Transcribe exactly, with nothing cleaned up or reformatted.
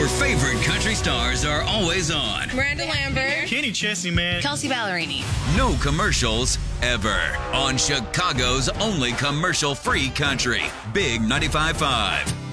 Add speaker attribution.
Speaker 1: Your favorite country stars are always on.
Speaker 2: Miranda Lambert.
Speaker 3: Kenny Chesney, man.
Speaker 4: Kelsey Ballerini.
Speaker 1: No commercials ever. On Chicago's only commercial-free country. Big ninety-five point five.